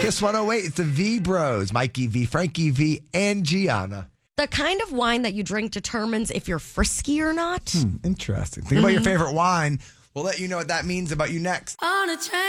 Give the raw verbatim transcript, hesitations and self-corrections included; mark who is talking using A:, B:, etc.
A: Kiss one oh eight, it's the V Bros. Mikey V, Frankie V, and Gianna.
B: The kind of wine that you drink determines if you're frisky or not.
A: Hmm, interesting. Think mm-hmm. about your favorite wine. We'll let you know what that means about you next.
C: On a train.